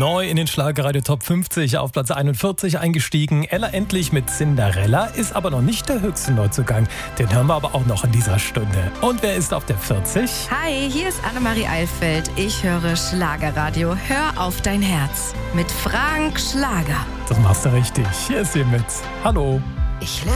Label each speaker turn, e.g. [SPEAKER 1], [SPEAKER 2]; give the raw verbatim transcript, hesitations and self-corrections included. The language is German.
[SPEAKER 1] Neu in den Schlagerradio Top fünfzig auf Platz einundvierzig eingestiegen. Ella Endlich mit Cinderella ist aber noch nicht der höchste Neuzugang. Den hören wir aber auch noch in dieser Stunde. Und wer ist auf der vierzig?
[SPEAKER 2] Hi, hier ist Annemarie Eilfeld. Ich höre Schlagerradio. Hör auf dein Herz. Mit Frank Schlager.
[SPEAKER 1] Das machst du richtig. Hier ist sie mit. Hallo.
[SPEAKER 2] Ich